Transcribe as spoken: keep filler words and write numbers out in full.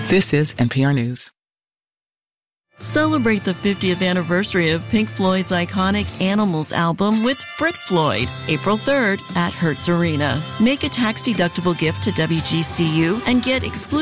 This is N P R News. Celebrate the fiftieth anniversary of Pink Floyd's iconic Animals album with Brit Floyd, April third at Hertz Arena. Make a tax-deductible gift to W G C U and get exclusive